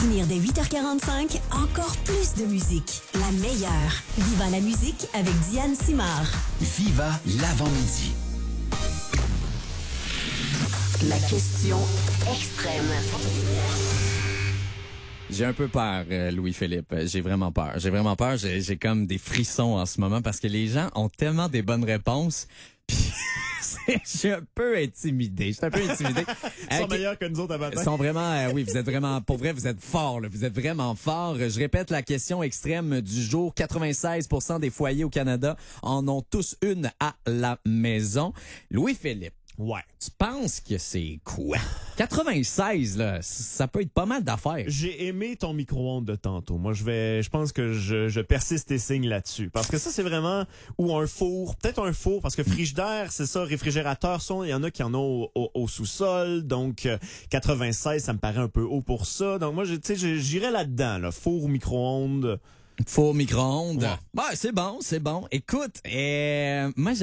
venir dès 8h45, encore plus de musique. La meilleure. Viva la musique avec Diane Simard. Viva l'avant-midi. La question extrême. J'ai un peu peur, Louis-Philippe. J'ai vraiment peur. J'ai comme des frissons en ce moment parce que les gens ont tellement des bonnes réponses. Puis je suis un peu intimidé. Ils sont meilleurs que nous autres à matin. Ils sont vraiment, oui, vous êtes vraiment, pour vrai, vous êtes forts, là. Vous êtes vraiment forts. Je répète la question extrême du jour. 96% des foyers au Canada en ont tous une à la maison. Louis-Philippe. Ouais. Tu penses que c'est quoi? 96, là, ça peut être pas mal d'affaires. J'ai aimé ton micro-ondes de tantôt. Moi, je pense que je persiste et signe là-dessus. Parce que ça, c'est vraiment, ou un four, peut-être un four, parce que frigidaire, c'est ça, réfrigérateur, il y en a qui en ont au sous-sol. Donc, 96, ça me paraît un peu haut pour ça. Donc, moi, j'irais là-dedans, là, four ou micro-ondes. Four, micro-ondes. Ouais. Ouais, c'est bon. Écoute, moi,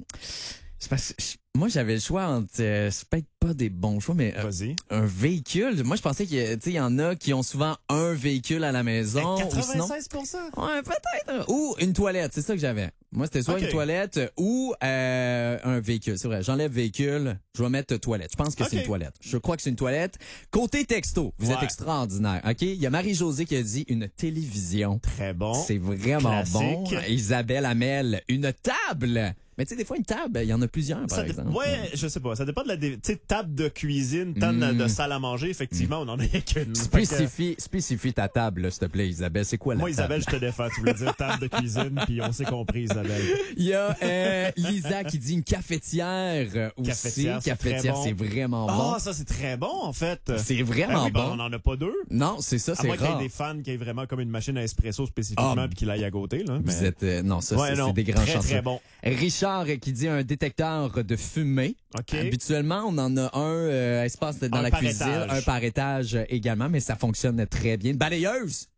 j'avais le choix entre, c'est peut-être pas des bons choix, mais Vas-y. un véhicule. Moi, je pensais qu'il y en a qui ont souvent un véhicule à la maison. 96%? Ouais, peut-être. Ou une toilette, c'est ça que j'avais. Moi, c'était soit une toilette ou un véhicule. C'est vrai, j'enlève véhicule, je vais mettre toilette. Je pense que c'est une toilette. Je crois que c'est une toilette. Côté texto, vous êtes extraordinaire. OK? Il y a Marie-Josée qui a dit une télévision. Très bon. C'est vraiment bon. Classique. Isabelle Hamel, une table. Mais tu sais, des fois, une table, il y en a plusieurs, par exemple. Ouais, je sais pas. Ça dépend de table de cuisine, table de salle à manger. Effectivement, on en a qu'une. Spécifie ta table, là, s'il te plaît, Isabelle. C'est quoi la Moi, table? Isabelle, je te défends. Tu voulais dire table de cuisine, puis on s'est compris, Isabelle. Il y a Lisa qui dit une cafetière aussi. Cafetière, c'est vraiment bon. Ah, ça, c'est très bon, en fait. C'est vraiment bon. On n'en a pas deux. Non, c'est ça, À c'est moins qu'il y ait rare. des fans qui aient vraiment comme une machine à espresso spécifiquement puis qu'il aille à côté, là. Vous êtes, non, ça, Ouais, c'est des grands très, chanceux. très bon. Richard qui dit un détecteur de fumée. OK. Habituellement, on en a un espace dans la par cuisine, étage. un par étage également, mais ça fonctionne très bien. Balayeuse,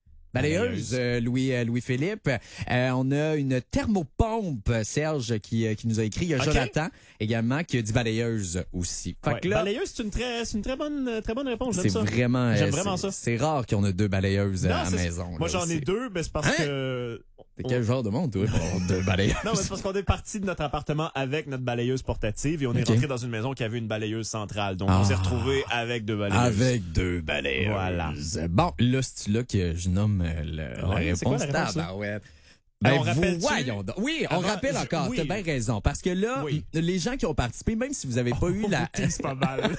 Louis-Philippe. On a une thermopompe, Serge, qui nous a écrit. Il y a Jonathan également qui a dit balayeuse aussi. Fait que là, balayeuse, c'est une très bonne réponse. J'aime c'est ça. vraiment, J'aime vraiment ça. C'est rare qu'on a deux balayeuses à la maison. Moi, là, j'en ai aussi. deux, mais c'est parce que... T'es quel genre de monde, toi, pour avoir deux balayeuses? Non, mais c'est parce qu'on est parti de notre appartement avec notre balayeuse portative et on est rentré dans une maison qui avait une balayeuse centrale. Donc, on s'est retrouvé avec deux balayeuses. Avec deux balayeuses. Voilà. Bon, là, c'est là que je nomme la réponse. c'est quoi la réponse, là? Ouais. Ben, on rappelle voyons donc. Oui, on rappelle encore. oui. T'as bien raison. Parce que là, les gens qui ont participé, même si vous avez pas eu la... C'est pas mal.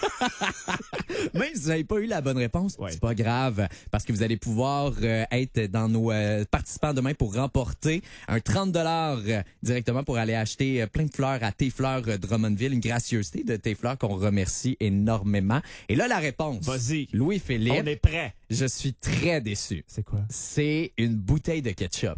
Même si vous n'avez pas eu la bonne réponse, c'est pas grave, parce que vous allez pouvoir être dans nos participants demain pour remporter un 30 directement pour aller acheter plein de fleurs à Tes Fleurs Drummondville, une gracieuseté de Tes Fleurs qu'on remercie énormément. Et là, la réponse. Vas-y. Louis-Philippe. On est prêt. Je suis très déçu. C'est quoi? C'est une bouteille de ketchup.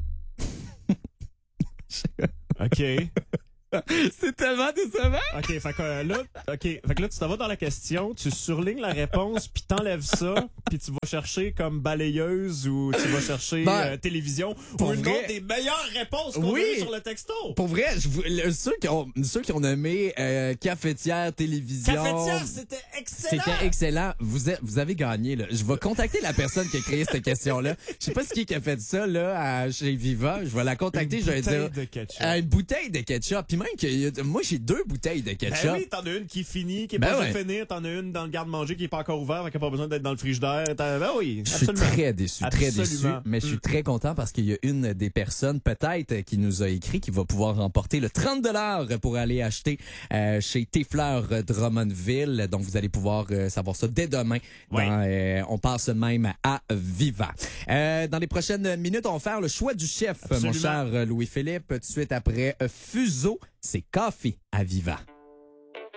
OK. C'est tellement décevant. OK, fait que là, tu t'en vas dans la question, tu surlignes la réponse, puis t'enlèves ça, puis tu vas chercher comme balayeuse ou tu vas chercher télévision ou une autre des meilleures réponses qu'on a eues sur le texto. Pour vrai, ceux qui ont nommé cafetière, télévision... Cafetière, c'était excellent! C'était excellent. Vous avez gagné, là. Je vais contacter la personne qui a créé cette question-là. Je sais pas qui a fait ça, là, chez Viva. Je vais la contacter, je vais dire... de ketchup. Une bouteille de ketchup. Puis même que moi, j'ai 2 bouteilles de ketchup. Ben oui, t'en as une qui finit, qui est pas de finir, t'en as une dans le garde-manger qui est pas encore ouverte, qui a pas besoin d'être dans le frigidaire. Ben oui, je suis très déçu, mais je suis très content parce qu'il y a une des personnes, peut-être, qui nous a écrit, qui va pouvoir remporter le 30 $ pour aller acheter chez Tes Fleurs Drummondville. Donc, vous allez pouvoir savoir ça dès demain. On passe même à Viva. Dans les prochaines minutes, on va faire le choix du chef, mon cher Louis-Philippe. Tout de suite après Fuseau, c'est Coffee à Viva.